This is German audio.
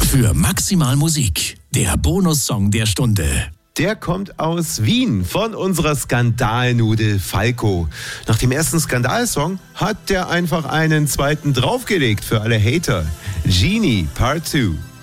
Für maximal Musik, der Bonussong der Stunde. Der kommt aus Wien von unserer Skandalnudel Falco. Nach dem ersten Skandalsong hat der einfach einen zweiten draufgelegt für alle Hater. Genie Part 2.